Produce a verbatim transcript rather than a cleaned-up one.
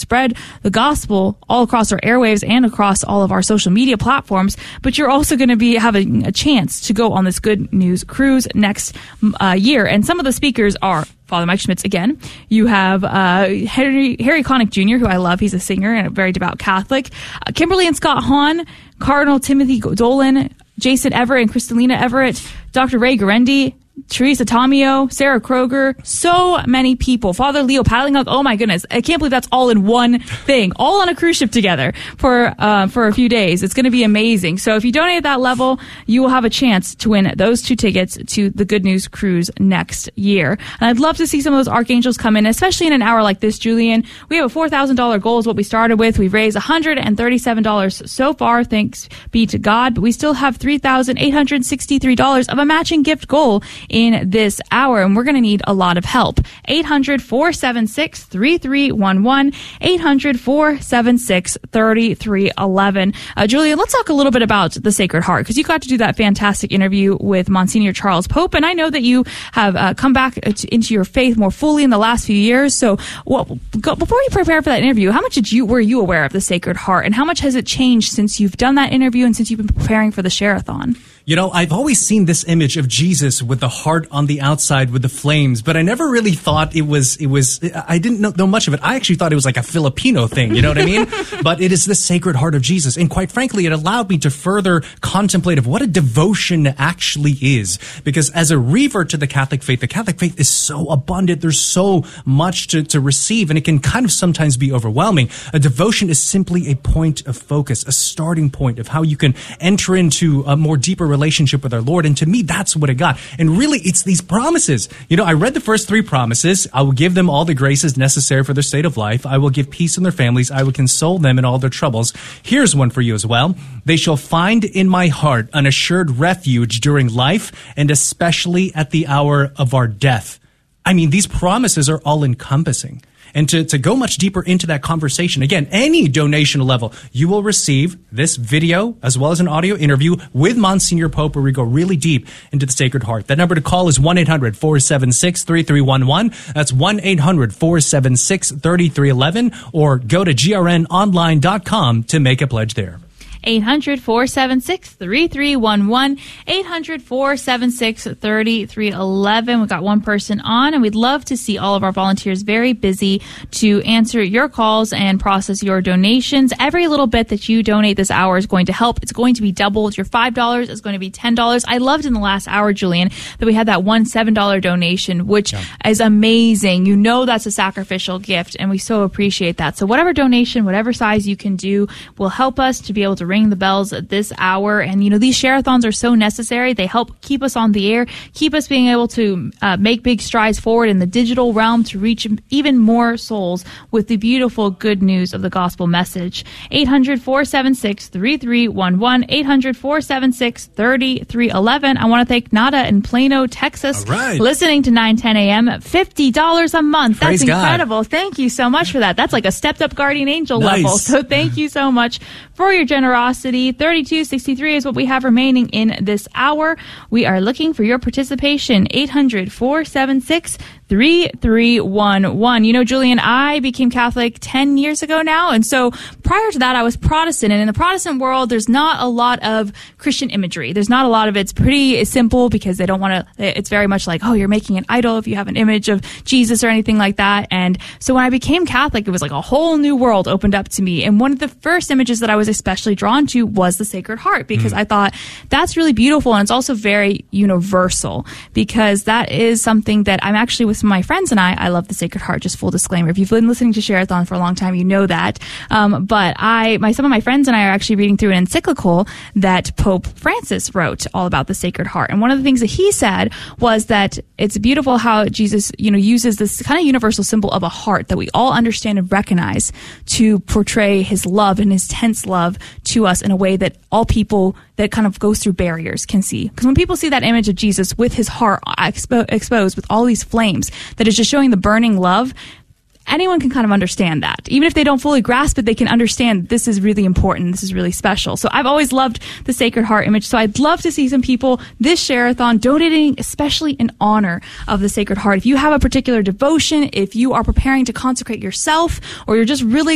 spread the gospel all across our airwaves and across all of our social media platforms. But you're also going to be having a chance to go on this Good News Cruise next uh, year. And some of the speakers are Father Mike Schmitz again. You have uh, Harry, Harry Connick Junior, who I love. He's a singer and a very devout Catholic. Uh, Kimberly and Scott Hahn, Cardinal Timothy Dolan, Jason Everett and Kristalina Everett, Doctor Ray Garendi, Teresa Tomeo, Sarah Kroger, so many people. Father Leo Paddlinghug, oh my goodness. I can't believe that's all in one thing, all on a cruise ship together for uh, for a few days. It's going to be amazing. So if you donate at that level, you will have a chance to win those two tickets to the Good News Cruise next year. And I'd love to see some of those archangels come in, especially in an hour like this, Julian. We have a four thousand dollars goal is what we started with. We've raised one hundred thirty-seven dollars so far, thanks be to God, but we still have three thousand eight hundred sixty-three dollars of a matching gift goal in this hour, and we're going to need a lot of help. eight hundred, four seven six, three three one one, eight hundred, four seven six, three three one one. Uh, Julian, let's talk a little bit about the Sacred Heart, because you got to do that fantastic interview with Monsignor Charles Pope, and I know that you have uh, come back to, into your faith more fully in the last few years. So well, go, before you prepare for that interview, how much did you were you aware of the Sacred Heart, and how much has it changed since you've done that interview and since you've been preparing for the Share-a-thon? You know, I've always seen this image of Jesus with the heart on the outside with the flames, but I never really thought it was, it was, I didn't know, know much of it. I actually thought it was like a Filipino thing, you know what I mean? But it is the Sacred Heart of Jesus. And quite frankly, it allowed me to further contemplate of what a devotion actually is. Because as a revert to the Catholic faith, the Catholic faith is so abundant. There's so much to, to receive, and it can kind of sometimes be overwhelming. A devotion is simply a point of focus, a starting point of how you can enter into a more deeper relationship relationship with our Lord. And to me, that's what it got. And really, it's these promises. You know, I read the first three promises. I will give them all the graces necessary for their state of life. I will give peace in their families. I will console them in all their troubles. Here's one for you as well. They shall find in my heart an assured refuge during life, and especially at the hour of our death. I mean, these promises are all encompassing. And to, to go much deeper into that conversation, again, any donation level, you will receive this video as well as an audio interview with Monsignor Pope, where we go really deep into the Sacred Heart. That number to call is one eight hundred, four seven six, three three one one. That's one eight hundred, four seven six, three three one one, or go to G R N online dot com to make a pledge there. eight hundred, four seven six, three three one one, eight hundred, four seven six, three three one one. We've got one person on, and we'd love to see all of our volunteers very busy to answer your calls and process your donations. Every little bit that you donate this hour is going to help. It's going to be doubled. Your five dollars is going to be ten dollars. I loved in the last hour, Julian, that we had that one seven dollars donation, which yeah. is amazing. You know that's a sacrificial gift, and we so appreciate that. So whatever donation, whatever size you can do will help us to be able to ring the bells at this hour. And, you know, these share-a-thons are so necessary. They help keep us on the air, keep us being able to uh, make big strides forward in the digital realm to reach even more souls with the beautiful good news of the gospel message. eight hundred, four seven six, three three one one, eight hundred, four seven six, three three one one. I want to thank Nada in Plano, Texas, right. listening to nine ten a.m. at fifty dollars a month. That's Praise incredible. God. Thank you so much for that. That's like a stepped-up guardian angel nice. level. So thank you so much for your generosity. thirty-two sixty-three is what we have remaining in this hour. We are looking for your participation. eight hundred, four seven six, three three one one. You know, Julian, I became Catholic ten years ago now. And so prior to that, I was Protestant. And in the Protestant world, there's not a lot of Christian imagery. There's not a lot of it. It's pretty simple because they don't want to, it's very much like, oh, you're making an idol if you have an image of Jesus or anything like that. And so when I became Catholic, it was like a whole new world opened up to me. And one of the first images that I was especially drawn to was the Sacred Heart, because mm. I thought that's really beautiful. And it's also very universal, because that is something that I'm actually with my friends and I, I love the Sacred Heart, just full disclaimer. If you've been listening to Share-a-thon for a long time, you know that. Um, but I, my, some of my friends and I are actually reading through an encyclical that Pope Francis wrote all about the Sacred Heart. And one of the things that he said was that it's beautiful how Jesus, you know, uses this kind of universal symbol of a heart that we all understand and recognize to portray his love and his tense love to us in a way that all people that kind of goes through barriers can see. Because when people see that image of Jesus with his heart expo- exposed with all these flames, that is just showing the burning love, anyone can kind of understand that. Even if they don't fully grasp it, they can understand this is really important. This is really special. So I've always loved the Sacred Heart image. So I'd love to see some people this Share-a-thon donating, especially in honor of the Sacred Heart. If you have a particular devotion, if you are preparing to consecrate yourself, or you're just really